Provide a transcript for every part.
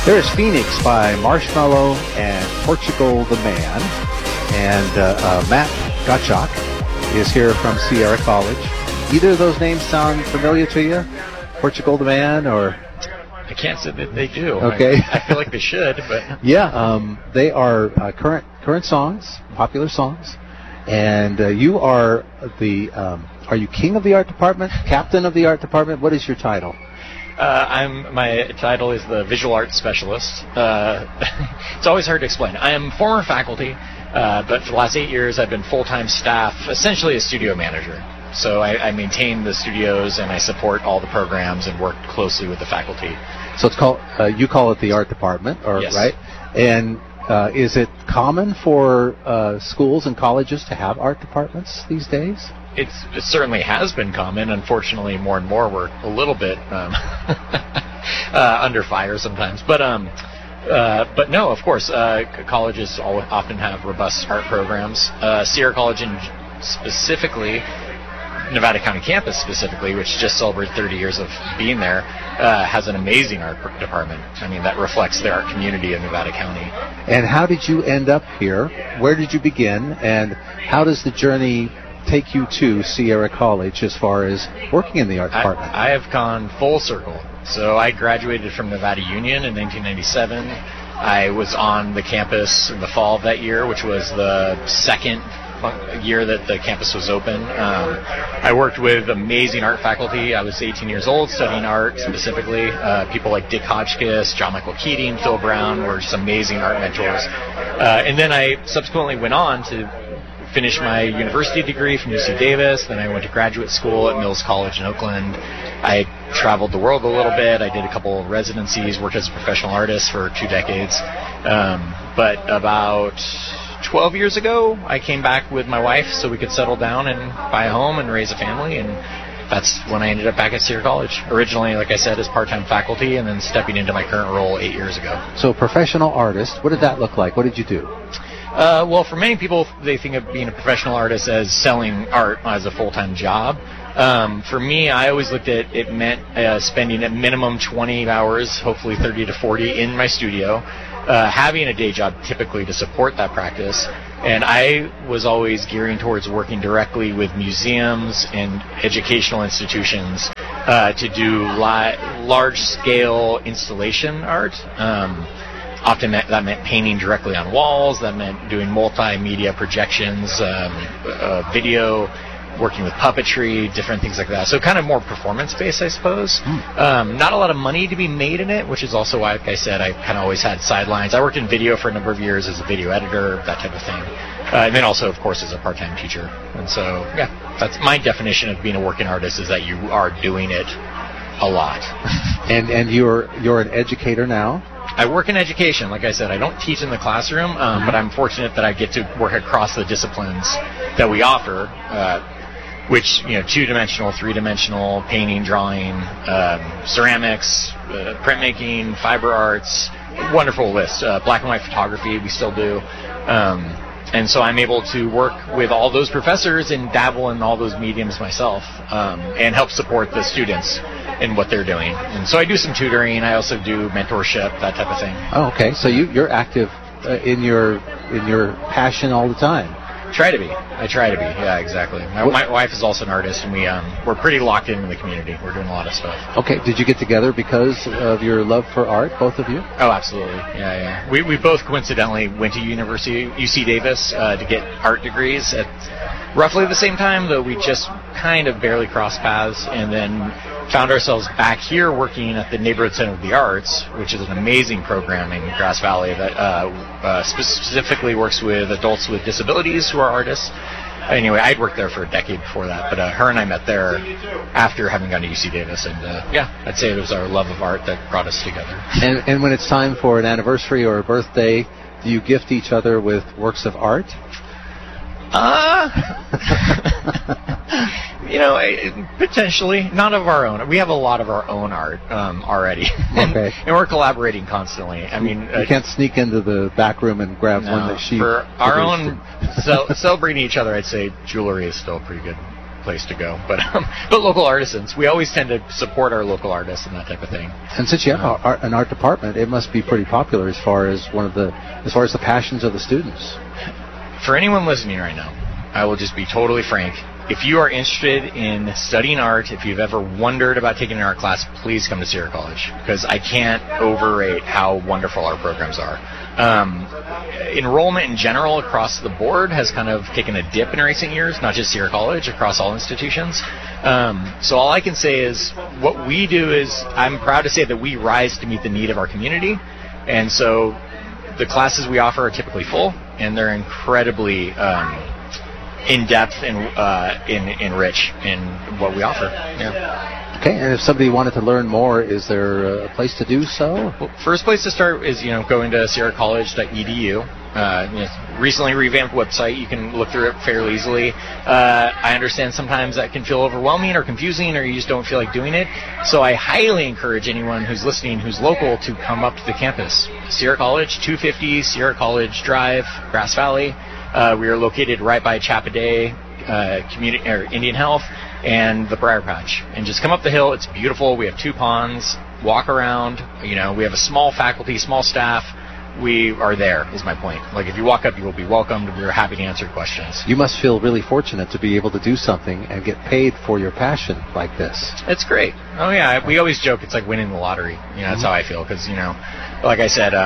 There's Phoenix by Marshmello and Portugal the Man. And Matt Gottschalk is here from Sierra College. Either of those names sound familiar to you? Portugal the Man or... I can't say that they do. Okay. I feel like they should, but... Yeah, they are current songs, popular songs. And you are are you king of the art department? Captain of the art department? What is your title? My title is the visual arts specialist. It's always hard to explain. I am former faculty, but for the last 8 years I've been full-time staff, essentially a studio manager. So I maintain the studios and I support all the programs and work closely with the faculty. So it's called, you call it the art department, Yes. Right? And is it common for schools and colleges to have art departments these days? It certainly has been common. Unfortunately, more and more we're a little bit under fire sometimes. But no, of course, colleges often have robust art programs. Sierra College, specifically, Nevada County campus specifically, which just celebrated 30 years of being there, has an amazing art department. I mean, that reflects the art community of Nevada County. And how did you end up here? Where did you begin? And how does the journey take you to Sierra College as far as working in the art department? I have gone full circle. So I graduated from Nevada Union in 1997. I was on the campus in the fall of that year, which was the second year that the campus was open. I worked with amazing art faculty. I was 18 years old studying art specifically. People like Dick Hotchkiss, John Michael Keating, Phil Brown were just amazing art mentors. And then I subsequently went on to finish my university degree from UC Davis. Then I went to graduate school at Mills College in Oakland. I traveled the world a little bit. I did a couple of residencies, worked as a professional artist for 2 decades. But about 12 years ago, I came back with my wife so we could settle down and buy a home and raise a family, and that's when I ended up back at Sierra College. Originally, like I said, as part-time faculty, and then stepping into my current role 8 years ago. So professional artist, what did that look like? What did you do? Well, for many people, they think of being a professional artist as selling art as a full-time job. For me, I always looked at it meant spending at minimum 20 hours, hopefully 30 to 40, in my studio, having a day job typically to support that practice. And I was always gearing towards working directly with museums and educational institutions to do large-scale installation art. Often that meant painting directly on walls. That meant doing multimedia projections, video, working with puppetry, different things like that. So kind of more performance-based, I suppose. Not a lot of money to be made in it, which is also why, like I said, I kind of always had sidelines. I worked in video for a number of years as a video editor, that type of thing. And then also, of course, as a part-time teacher. And so, yeah, that's my definition of being a working artist, is that you are doing it a lot. And you're an educator now? I work in education. Like I said, I don't teach in the classroom, but I'm fortunate that I get to work across the disciplines that we offer, which, 2-dimensional, 3-dimensional, painting, drawing, ceramics, printmaking, fiber arts, wonderful list. Black and white photography, we still do. And so I'm able to work with all those professors and dabble in all those mediums myself, and help support the students in what they're doing. And so I do some tutoring. I also do mentorship, that type of thing. Oh, okay. So you're active in your passion all the time. I try to be. Yeah, exactly. My wife is also an artist, and we're pretty locked into the community. We're doing a lot of stuff. Okay. Did you get together because of your love for art, both of you? Oh, absolutely. Yeah. We both coincidentally went to university, UC Davis, to get art degrees at roughly the same time, though we just kind of barely crossed paths, and then found ourselves back here working at the Neighborhood Center of the Arts, which is an amazing program in Grass Valley that specifically works with adults with disabilities who are artists. Anyway, I'd worked there for a decade before that, but her and I met there after having gone to UC Davis, and I'd say it was our love of art that brought us together. And when it's time for an anniversary or a birthday, do you gift each other with works of art? Potentially. Not of our own. We have a lot of our own art already. Okay. And we're collaborating constantly. I mean, you can't sneak into the back room and grab one that she... For our own celebrating each other, I'd say jewelry is still pretty good. place to go. But local artisans, we always tend to support our local artists and that type of thing. And since you have an art department, it must be pretty popular as far as the passions of the students. For anyone listening right now, I will just be totally frank. If you are interested in studying art, if you've ever wondered about taking an art class, please come to Sierra College, because I can't overrate how wonderful our programs are. Enrollment in general across the board has kind of taken a dip in recent years, not just Sierra College, across all institutions. So all I can say is what we do is, I'm proud to say that we rise to meet the need of our community. And so the classes we offer are typically full, and they're incredibly in-depth and rich in what we offer. Yeah. Okay, and if somebody wanted to learn more, is there a place to do so? Well, first place to start is going to sierracollege.edu. Recently revamped website. You can look through it fairly easily. I understand sometimes that can feel overwhelming or confusing, or you just don't feel like doing it. So I highly encourage anyone who's listening who's local to come up to the campus. Sierra College, 250 Sierra College Drive, Grass Valley. We are located right by Chappaday Community or Indian Health and the Briar Patch. And just come up the hill. It's beautiful. We have 2 ponds. Walk around. We have a small faculty, small staff. We are there, is my point. Like, if you walk up, you will be welcomed. We're happy to answer questions. You must feel really fortunate to be able to do something and get paid for your passion like this. It's great. Oh, yeah. We always joke it's like winning the lottery. That's how I feel. Because, like I said,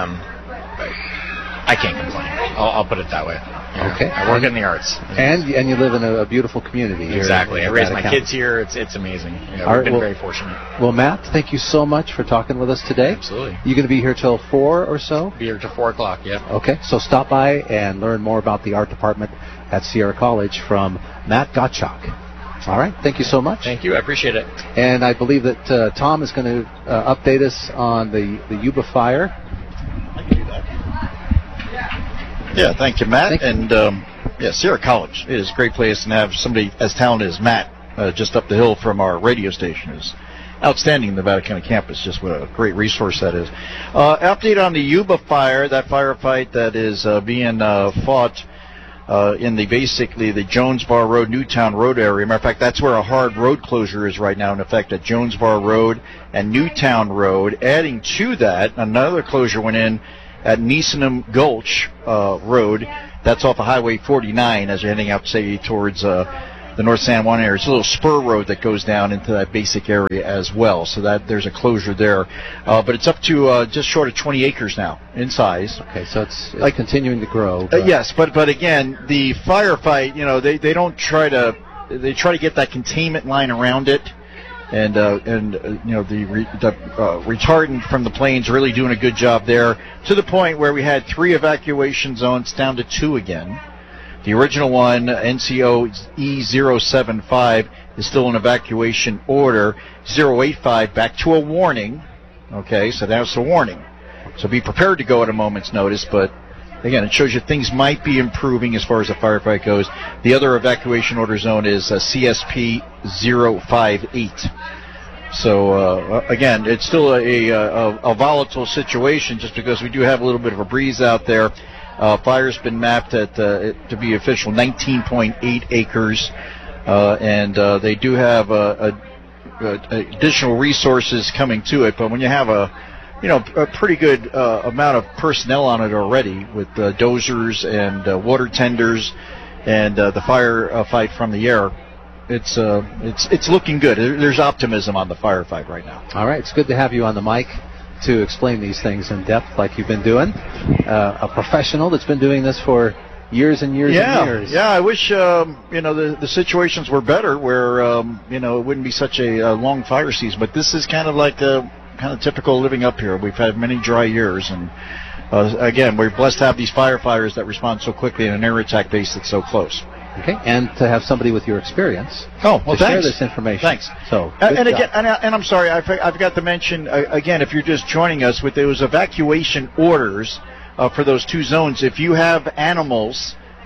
I can't complain. I'll put it that way. Okay. I work in the arts. And you live in a beautiful community here. Exactly. I raise my kids here. It's amazing. We've been very fortunate. Well, Matt, thank you so much for talking with us today. Absolutely. You going to be here till 4 or so? Be here till 4 o'clock, yeah. Okay. So stop by and learn more about the art department at Sierra College from Matt Gottschalk. All right. Thank you so much. Thank you. I appreciate it. And I believe that Tom is going to update us on the Yuba fire. Yeah, thank you, Matt. And Sierra College is a great place, and have somebody as talented as Matt just up the hill from our radio station is outstanding. The Nevada County campus, just what a great resource that is. Update on the Yuba fire, that firefight that is being fought in the Jones Bar Road, Newtown Road area. Matter of fact, that's where a hard road closure is right now in effect at Jones Bar Road and Newtown Road. Adding to that, another closure went in at Neesinum Gulch Road. That's off of Highway 49 as you're heading out, say, towards the North San Juan area. It's a little spur road that goes down into that basic area as well. So that there's a closure there. But it's up to just short of 20 acres now in size. Okay, so it's like continuing to grow. Yes, but again, the firefight, they don't try to, they try to get that containment line around it. And the retardant from the planes really doing a good job there, to the point where we had 3 evacuation zones down to 2 again. The original one, NCO E075, is still in evacuation order. 085 back to a warning. Okay, so that's a warning. So be prepared to go at a moment's notice, but again, it shows you things might be improving as far as the firefight goes. The other evacuation order zone is CSP 058. So, again, it's still a volatile situation just because we do have a little bit of a breeze out there. Fire's been mapped at, to be official, 19.8 acres. And they do have additional resources coming to it. But when you have a pretty good amount of personnel on it already with dozers and water tenders and the fire fight from the air, it's looking good. There's optimism on the firefight right now. All right, it's good to have you on the mic to explain these things in depth like you've been doing. A professional that's been doing this for years and years and years. Yeah, I wish the situations were better where it wouldn't be such a long fire season. But this is kind of like kind of typical living up here. We've had many dry years, and again, we're blessed to have these firefighters that respond so quickly in an air attack base that's so close. Okay, and to have somebody with your experience to share this information. Thanks. So, again, I'm sorry, I forgot to mention again, if you're just joining us, with those evacuation orders for those 2 zones, if you have animals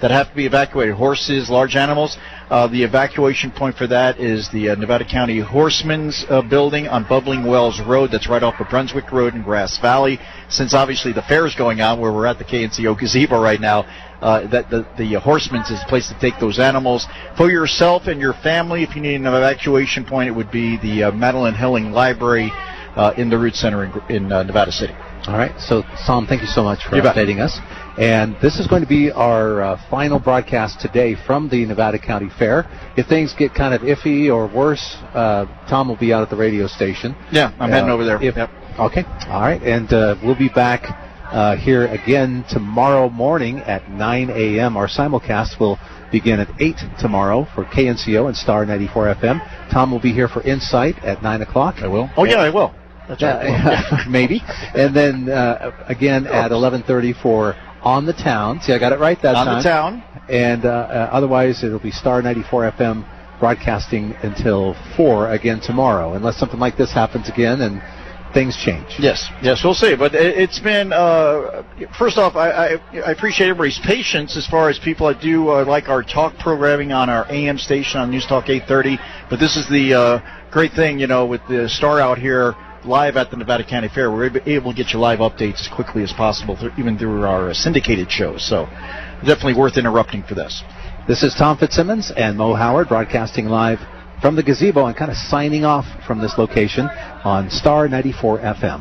that have to be evacuated, horses, large animals. The evacuation point for that is the Nevada County Horsemen's Building on Bubbling Wells Road. That's right off of Brunswick Road in Grass Valley. Since obviously the fair is going on, where we're at the KNCO gazebo right now, that the Horsemen's is the place to take those animals. For yourself and your family, if you need an evacuation point, it would be the Madeline Hilling Library in the Root Center in Nevada City. All right. So, Tom, thank you so much for updating us. And this is going to be our final broadcast today from the Nevada County Fair. If things get kind of iffy or worse, Tom will be out at the radio station. Yeah, I'm heading over there. Okay. All right. And we'll be back here again tomorrow morning at 9 a.m. Our simulcast will begin at 8 tomorrow for KNCO and Star 94 FM. Tom will be here for Insight at 9 o'clock. I will. Oh, yeah, I will. That's right. Maybe. And then again at 11:30 for On the Town. See, I got it right that time. On the Town. And otherwise, it'll be Star 94 FM broadcasting until 4 again tomorrow, unless something like this happens again and things change. Yes, we'll see. But it's been, first off, I appreciate everybody's patience as far as people that do like our talk programming on our AM station on News Talk 830. But this is the great thing, with the Star out here live at the Nevada County Fair. We're able to get you live updates as quickly as possible, even through our syndicated shows. So definitely worth interrupting for this. This is Tom Fitzsimmons and Mo Howard broadcasting live from the gazebo and kind of signing off from this location on Star 94 FM.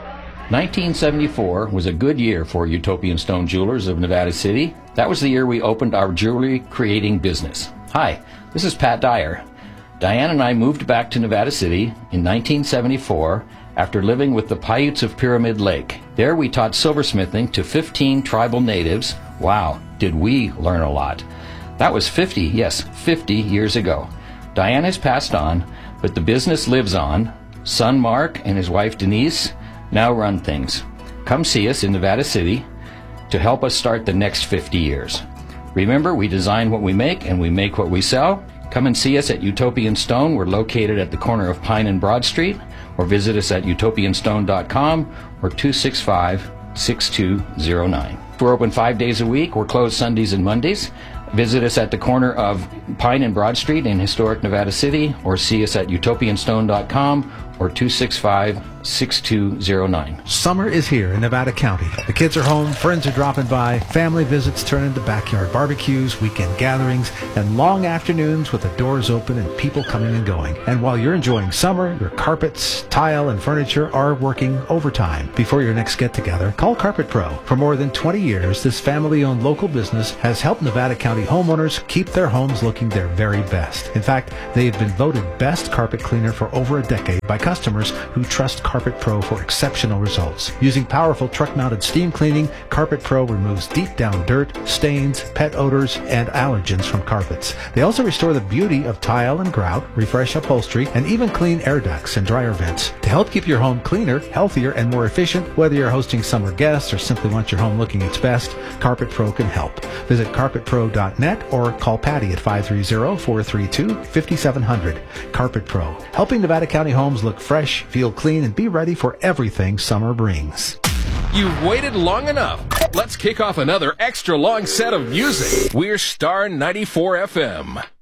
1974 was a good year for Utopian Stone Jewelers of Nevada City. That was the year we opened our jewelry creating business. Hi, this is Pat Dyer. Diane and I moved back to Nevada City in 1974 after living with the Paiutes of Pyramid Lake. There we taught silversmithing to 15 tribal natives. Wow, did we learn a lot. That was 50 years ago. Diane has passed on, but the business lives on. Son Mark and his wife Denise now run things. Come see us in Nevada City to help us start the next 50 years. Remember, we design what we make and we make what we sell. Come and see us at Utopian Stone. We're located at the corner of Pine and Broad Street, or visit us at utopianstone.com or 265-6209. We're open 5 days a week. We're closed Sundays and Mondays. Visit us at the corner of Pine and Broad Street in historic Nevada City, or see us at utopianstone.com or 265-6209. Summer is here in Nevada County. The kids are home, friends are dropping by, family visits turn into backyard barbecues, weekend gatherings, and long afternoons with the doors open and people coming and going. And while you're enjoying summer, your carpets, tile, and furniture are working overtime. Before your next get-together, call Carpet Pro. For more than 20 years, this family-owned local business has helped Nevada County homeowners keep their homes looking their very best. In fact, they've been voted best carpet cleaner for over a decade by customers who trust Carpet Pro for exceptional results. Using powerful truck-mounted steam cleaning, Carpet Pro removes deep-down dirt, stains, pet odors, and allergens from carpets. They also restore the beauty of tile and grout, refresh upholstery, and even clean air ducts and dryer vents. To help keep your home cleaner, healthier, and more efficient, whether you're hosting summer guests or simply want your home looking its best, Carpet Pro can help. Visit carpetpro.net or call Patty at 530-432-5700. Carpet Pro, helping Nevada County homes look fresh, feel clean, and be ready for everything summer brings. You've waited long enough. Let's kick off another extra long set of music. We're Star 94 FM.